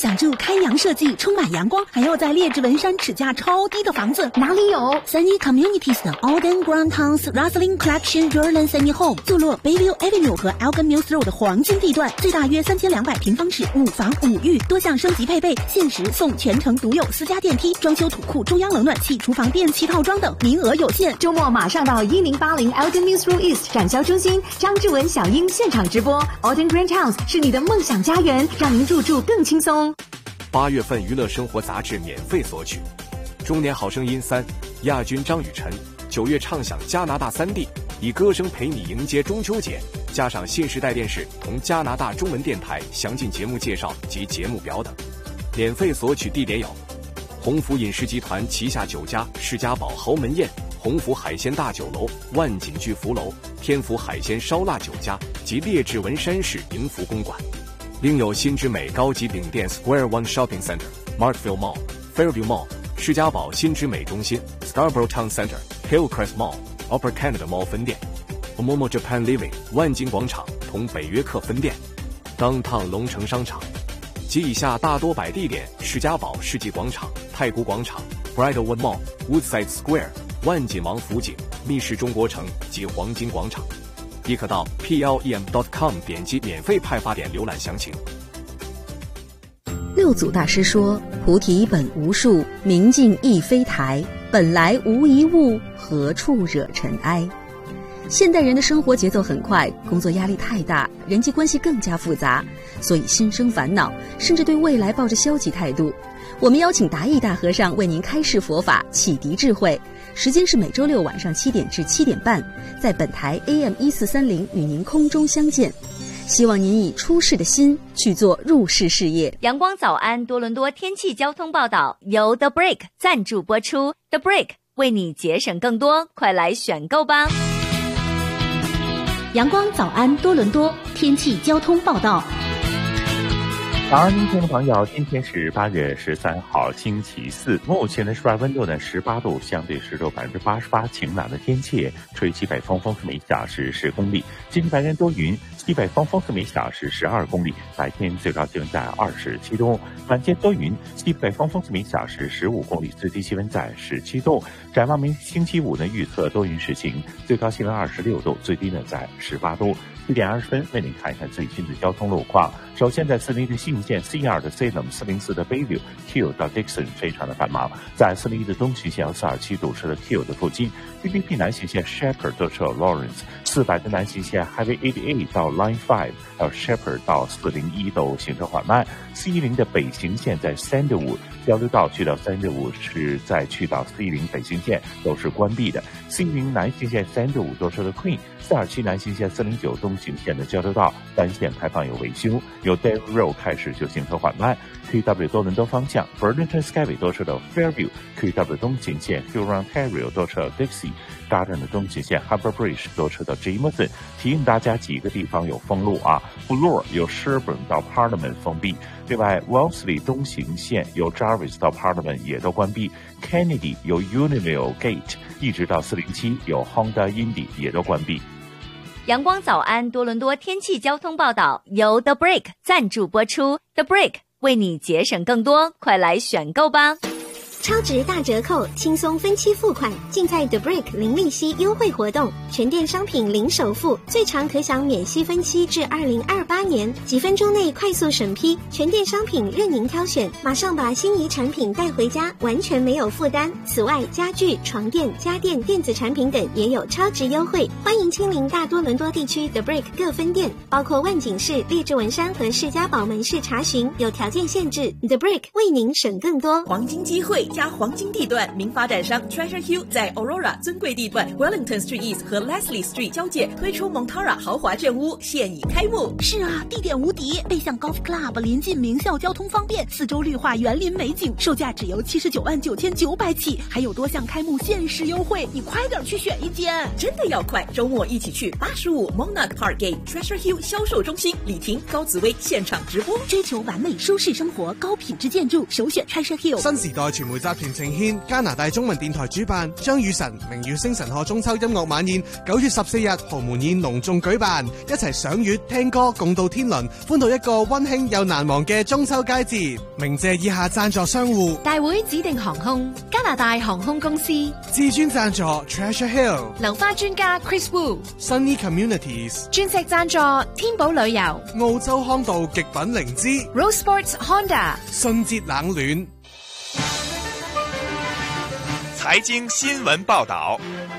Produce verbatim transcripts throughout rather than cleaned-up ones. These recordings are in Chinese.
想住开阳设计，充满阳光，还要在列治文山尺价超低的房子，哪里有？三一 Communities 的 Alden Grand Towns Rosslyn Collection Jordan 三一 Home， 坐落 Bayview Avenue 和 Elgin Mills Road 的黄金地段，最大约三千两百平方尺，五房五浴，多项升级配备，限时送全程独有私家电梯，装修土库、中央冷暖气、厨房电器套装等，名额有限。 周末马上到一零八零 Elgin Mills Road East 展销中心，张志文、小英现场直播。Alden Grand Towns 是你的梦想家园，让您入住更轻松。 八月份娱乐生活杂志免费索取，中年好声音三亚军张雨晨，九月畅享加拿大三地，以歌声陪你迎接中秋节，加上新时代电视同加拿大中文电台详尽节目介绍及节目表等。免费索取地点有鸿福饮食集团旗下酒家世家堡豪门宴、鸿福海鲜大酒楼、万锦聚福楼、天福海鲜烧腊酒家及列治文山市迎福公馆。另有新之美高级饼店 Square One Shopping Center、Markville Mall、Fairview Mall、世家堡新之美中心、Scarborough Town Center、Hillcrest Mall、Upper Canada Mall 分店、Momo Japan Living 万金广场同北约克分店、Downtown 龙城商场及以下大多摆地点：世家堡世纪广场、太古广场、Bridlewood Mall、Woodside Square、万锦王府井、密室中国城及黄金广场。亦可到 P L E M dot com 点击免费派发点浏览详情。 六祖大师说：菩提本无树，明镜亦非台，本来无一物，何处惹尘埃。现代人的生活节奏很快，工作压力太大，人际关系更加复杂，所以心生烦恼，甚至对未来抱着消极态度。我们邀请达义大和尚为您开示佛法，启迪智慧。时间是每周六晚上七点至七点半，在本台 A M 一四三零与您空中相见。希望您以出世的心去做入世事业。 阳光早安多伦多天气交通报道由 The Break 赞助播出。 The Break 为你节省更多，快来选购吧。 阳光早安多伦多天气交通报道。 早安，听众朋友，今天是八月十三号，星期四。目前的室外温度呢十八度，相对湿度百分之八十八，晴朗的天气，吹西北风，风速每小时十公里。今天白天多云，西北风风速每小时十二公里，白天最高气温在二十七度。晚间多云，西北风风速每小时十五公里，最低气温在十七度。展望明星期五呢，预测多云时晴，最高气温二十六度，最低呢在十八度。七点二十分，为您看一看最新的交通路况。首先在四零一的信线 C 二 的 Salem， 四零四的 Bayview、Q 到 Dixon 非常的繁忙。在四零一的东行线四二七堵车的 Q 的附近 ，B B P 南行线 Shepherd 都车 Lawrence， 四百的南行线 Highway 八十八到 Line 五， 还有 Shepherd 到四零一都行车缓慢。四一零的北行线在 Sandalwood 交流道去到 Sandalwood 是再去到四一零北行线都是关闭的。四一零南行线 Sandalwood 都车的 Queen， 四二七南行线四零九东行线的交流道单线开放有维修，由 Dale Road 开始就行车缓慢。Q W 多伦多方向 Burlington Skyway 多车的 Fairview，Q W 东行线 Huron-Ontario 多车 Dixie，Garden 的东行线 Harbour Bridge 多车的 Jameson。提醒大家几个地方有封路啊 ，Bloor 由 Sherbourne 到 Parliament 封闭。另外 Wellesley 东行线由 Jarvis 到 Parliament 也都关闭。Kennedy 由 Unionville Gate 一直到四零七有 Honda Indy 也都关闭。 阳光早安多伦多天气交通报道由 The Break 赞助播出。 The Break 为你节省更多，快来选购吧。 超值大折扣，轻松分期付款，尽在 The Break 零利息优惠活动，全店商品零首付，最长可享免息分期至二零二八年，几分钟内快速审批，全店商品任您挑选，马上把心仪产品带回家，完全没有负担。此外，家具、床垫、家电、电子产品等也有超值优惠，欢迎亲临大多伦多地区 The Break 各分店，包括万景市、列治文山和世家堡门市查询，有条件限制。The Break 为您省更多， 黄金机会加黄金地段，名发展商 Treasure Hill 在 Aurora 尊贵地段 Wellington Street East 和 Leslie Street 交界推出 Montara 豪华镇屋，现已开幕。 是啊，地点无敌，背向 Golf Club， 临近名校，交通方便，四周绿化，园林美景，售价只由七十九万九千九百起，还有多项开幕限时优惠，你快点去选一间。 真的要快，周末一起去八十五 Monarch Parkgate Treasure Hill 销售中心，李婷、高紫薇现场直播。 追求完美舒适生活，高品质建筑，首选 Treasure Hill。 新時代傳媒集團呈獻，加拿大中文電台主辦，張雨晨明月星神賀中秋音樂晚宴，九月十四日豪門宴隆重舉辦，一齊賞月聽歌，共度天倫，歡度一個溫馨又難忘嘅中秋佳節。鳴謝以下贊助商戶： 大會指定航空、加拿大航空公司、 至尊贊助 Treasure Hill、 流花專家 Chris Wu、Sunny Communities、 鑽石贊助天寶旅遊、 澳洲康道極品靈芝、 Rose Sports Honda、 信捷冷暖。 財經新聞報道。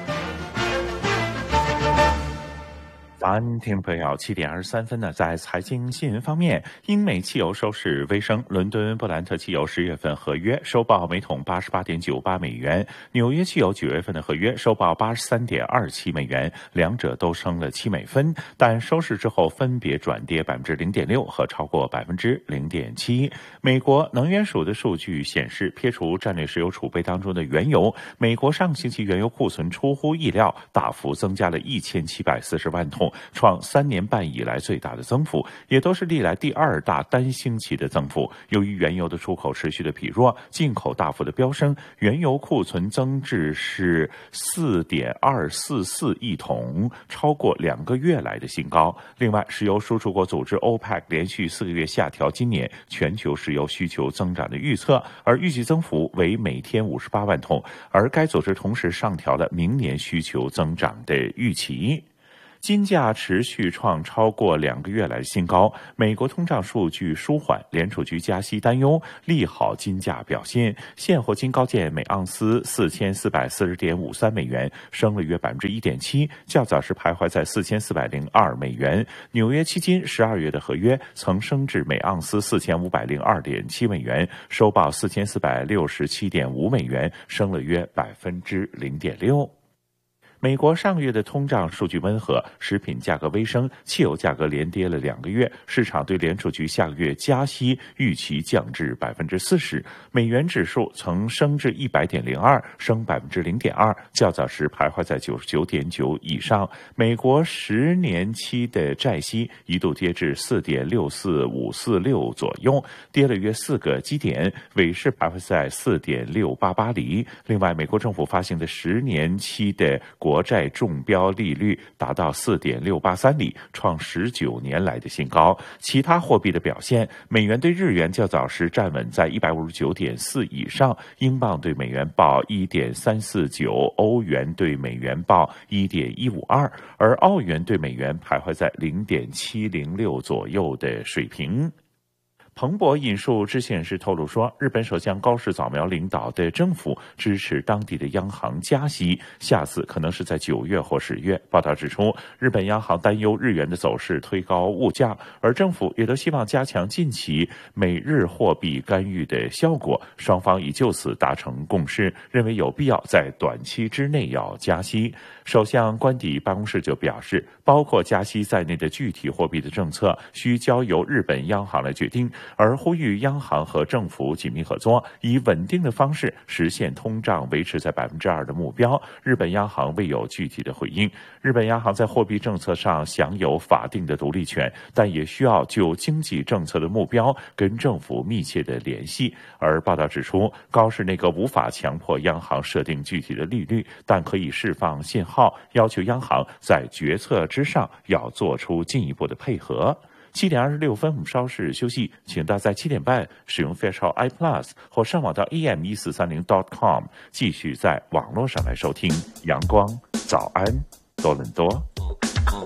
早安，听众朋友，七点二十三分呢，在财经新闻方面，英美汽油收市微升，伦敦布兰特汽油十月份合约收报每桶八十八点九八美元，纽约汽油九月份的合约收报八十三点二七美元，两者都升了七美分，但收市之后分别转跌百分之零点六和超过百分之零点七。美国能源署的数据显示，撇除战略石油储备当中的原油，美国上星期原油库存出乎意料大幅增加了一千七百四十万桶。创三年半以来最大的增幅，也都是历来第二大单星期的增幅。由于原油的出口持续的疲弱，进口大幅的飙升，原油库存增至是 四点二四四亿桶，超过两个月来的新高。另外，石油输出国组织 O P E C 连续四个月下调今年全球石油需求增长的预测，而预计增幅为每天五十八万桶，而该组织同时上调了明年需求增长的预期。金价持续创超过两个月来的新高，美国通胀数据舒缓，联储局加息担忧利好金价表现，现货金高见每盎司四千四百四十点五三美元，升了约百分之一点七，较早时徘徊在四千四百零二美元。纽约期金十二月的合约曾升至每盎司四千五百零二点七美元，收报四千四百六十七点五美元，升了约百分之零点六。美国上个月的通胀数据温和，食品价格微升，汽油价格连跌了两个月，市场对联储局下个月加息预期降至百分之四十。美元指数曾升至一百点零二，升百分之零点二，较早时徘徊在九十九点九以上。美国十年期的债息一度跌至四点六四五四六左右，跌了约四个基点，尾市徘徊在四点六八八厘。另外，美国政府发行的十年期的国国债中标利率达到 四点六八三厘，创十九年来的新高。其他货币的表现，美元对日元较早时站稳在 一百五十九点四 以上，英镑对美元报 一点三四九， 欧元对美元报 一点一五二， 而澳元对美元徘徊在 零点七零六 左右的水平。彭博引述知情人士透露说，日本首相高市早苗领导的政府支持当地的央行加息，下次可能是在九月或十月。报道指出，日本央行担忧日元的走势推高物价，而政府也都希望加强近期美日货币干预的效果，双方已就此达成共识，认为有必要在短期之内要加息。首相官邸办公室就表示，包括加息在内的具体货币的政策需交由日本央行来决定，而呼吁央行和政府紧密合作，以稳定的方式实现通胀维持在 百分之二 的目标。日本央行未有具体的回应。日本央行在货币政策上享有法定的独立权，但也需要就经济政策的目标跟政府密切的联系。而报道指出，高市内阁无法强迫央行设定具体的利率，但可以释放信号，要求央行在决策之上要做出进一步的配合。七点二十六分，我们稍事休息，请大家在七点半使用 Fairchild iPlus 或上网到 A M 一四三零 点 com 继续在网络上来收听阳光早安多伦多。